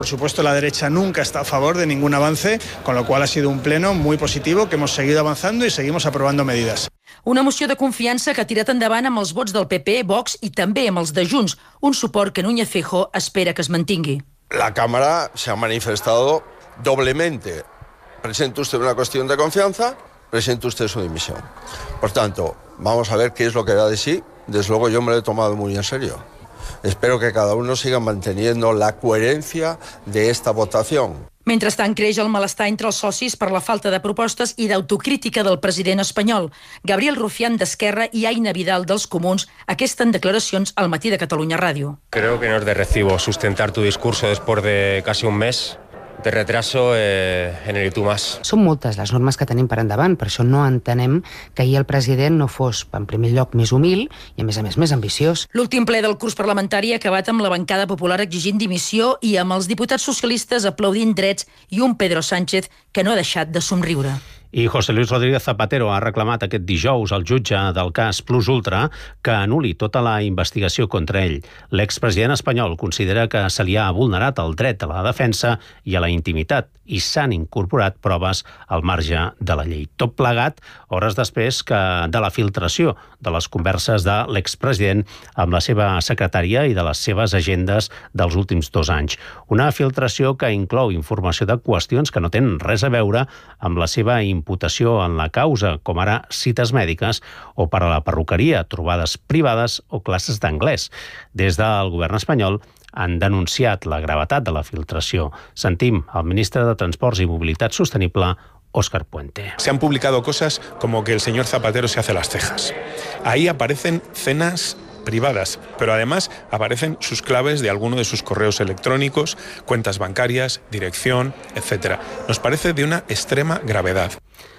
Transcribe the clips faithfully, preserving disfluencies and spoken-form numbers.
Por supuesto, la derecha nunca está a favor de ningún avance, con lo cual ha sido un pleno muy positivo, que hemos seguido avanzando y seguimos aprobando medidas. Una moció de confiança que ha tirat endavant amb els vots del P P, Vox i també amb els de Junts, un suport que Núñez Feijóo espera que es mantingui. La Cámara se ha manifestado doblemente. Presenta usted una cuestión de confianza, presenta usted su dimisión. Por tanto, vamos a ver qué es lo que da de sí. Desde luego yo me lo he tomado muy en serio. Espero que cada uno siga manteniendo la coherencia de esta votación. Mentrestant, creix el malestar entre els socis per la falta de propostes i d'autocrítica del president espanyol. Gabriel Rufián, d'Esquerra, i Aina Vidal, dels Comuns, aquestes en declaracions al Matí de Catalunya Ràdio. Creo que no es de recibo sustentar tu discurso después de casi un mes de retraso eh, en el I tu Más. Són moltes les normes que tenim per endavant, per això no entenem que ahir el president no fos, en primer lloc, més humil i, a més a més, més ambiciós. L'últim ple del curs parlamentari ha acabat amb la bancada popular exigint dimissió i amb els diputats socialistes aplaudint drets i un Pedro Sánchez que no ha deixat de somriure. I José Luis Rodríguez Zapatero ha reclamat aquest dijous al jutge del cas Plus Ultra que anul·li tota la investigació contra ell. L'expresident espanyol considera que se li ha vulnerat el dret a la defensa i a la intimitat i s'han incorporat proves al marge de la llei. Tot plegat, hores després que de la filtració de les converses de l'expresident amb la seva secretària i de les seves agendes dels últims dos anys. Una filtració que inclou informació de qüestions que no tenen res a veure amb la seva imputació en la causa, com ara cites mèdiques o per a la perruqueria, trobades privades o classes d'anglès. Des del govern espanyol han denunciat la gravetat de la filtració. Sentim el ministre de Transports i Mobilitat Sostenible, Óscar Puente. Se han publicado cosas como que el señor Zapatero se hace las cejas. Ahí aparecen cenas privadas, pero además aparecen sus claves de alguno de sus correos electrónicos, cuentas bancarias, dirección, etcétera. Nos parece de una extrema gravedad.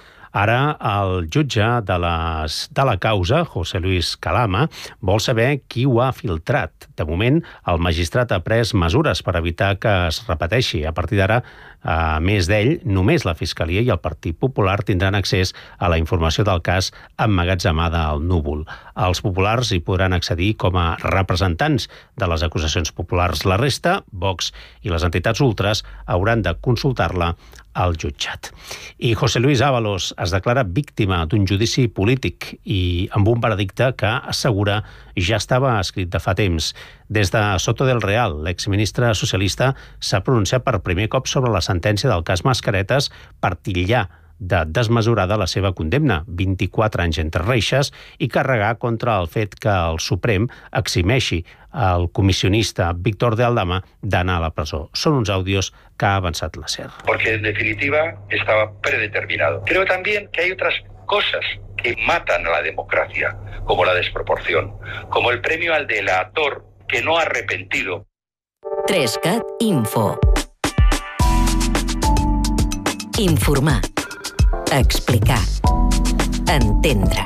Ara, el jutge de, les, de la causa, José Luis Calama, vol saber qui ho ha filtrat. De moment, el magistrat ha pres mesures per evitar que es repeteixi. A partir d'ara, a més d'ell, només la Fiscalia i el Partit Popular tindran accés a la informació del cas emmagatzemada al núvol. Els populars hi podran accedir com a representants de les acusacions populars. La resta, Vox i les entitats ultres, hauran de consultar-la al jutjat. I José Luis Ábalos es declara víctima d'un judici polític i amb un veredicte que assegura ja estava escrit de fa temps. Des de Soto del Real, l'exministre socialista s'ha pronunciat per primer cop sobre la sentència del cas Mascaretes per titllar de desmesurada la seva condemna, vint-i-quatre anys entre reixes, i carregar contra el fet que el Suprem eximeixi el comissionista Víctor de Aldama d'anar a la presó. Són uns àudios que ha avançat la SER. Porque en definitiva estaba predeterminado. Creo también que hay otras cosas que matan a la democracia, como la desproporción, como el premio al delator que no ha arrepentido. tres cat Info. Informar. Explicar. Entendre.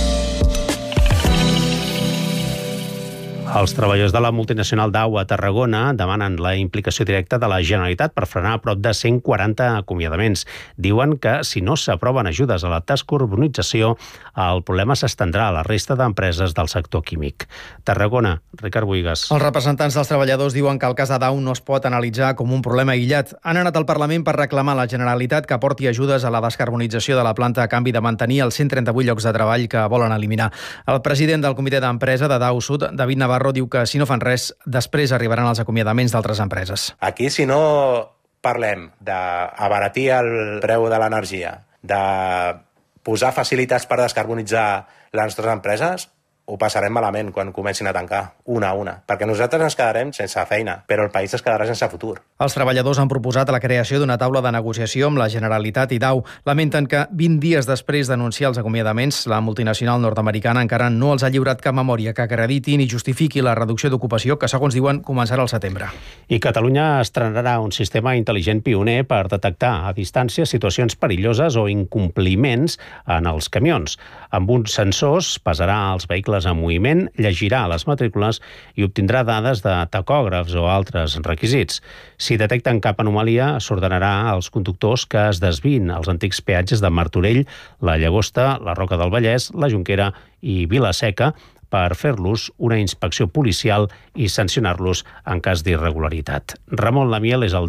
Els treballadors de la multinacional Dow a Tarragona demanen la implicació directa de la Generalitat per frenar a prop de cent quaranta acomiadaments. Diuen que si no s'aproven ajudes a la descarbonització, el problema s'estendrà a la resta d'empreses del sector químic. Tarragona, Ricard Buigas. Els representants dels treballadors diuen que el cas de Dow no es pot analitzar com un problema aïllat. Han anat al Parlament per reclamar a la Generalitat que aporti ajudes a la descarbonització de la planta a canvi de mantenir els cent trenta-vuit llocs de treball que volen eliminar. El president del comitè d'empresa de Dow Sud, David Navarro, diu que si no fan res, després arribaran els acomiadaments d'altres empreses. Aquí, si no parlem d'abaratir el preu de l'energia, de posar facilitats per descarbonitzar les nostres empreses, ho passarem malament quan comencin a tancar, una a una, perquè nosaltres ens quedarem sense feina, però el país es quedarà sense futur. Els treballadors han proposat la creació d'una taula de negociació amb la Generalitat i Dow. Lamenten que vint dies després d'anunciar els acomiadaments, la multinacional nord-americana encara no els ha lliurat cap memòria que acrediti ni justifiqui la reducció d'ocupació que, segons diuen, començarà al setembre. I Catalunya estrenarà un sistema intel·ligent pioner per detectar a distància situacions perilloses o incompliments en els camions. Amb uns sensors pesarà els vehicles en moviment, llegirà les matrícules i obtindrà dades de tacògrafs o altres requisits. Si detecten cap anomalia, s'ordenarà als conductors que es desviïn als antics peatges de Martorell, la Llagosta, la Roca del Vallès, la Jonquera i Vila-seca per fer-los una inspecció policial i sancionar-los en cas d'irregularitat. Ramon Lamiel és el